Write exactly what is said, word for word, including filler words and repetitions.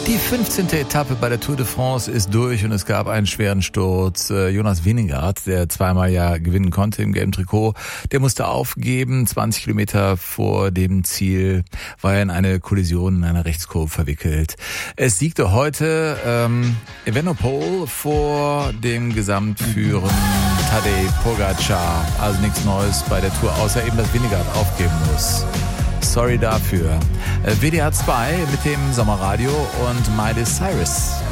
Die fünfzehnte Etappe bei der Tour de France ist durch und es gab einen schweren Sturz. Jonas Vingegaard, der zweimal ja gewinnen konnte im gelben Trikot, der musste aufgeben. zwanzig Kilometer vor dem Ziel war er in eine Kollision in einer Rechtskurve verwickelt. Es siegte heute ähm, Evenepoel vor dem Gesamtführenden Tadej Pogacar. Also nichts Neues bei der Tour, außer eben, dass Vingegaard aufgeben muss. Sorry dafür. W D R zwei mit dem Sommerradio und Miley Cyrus.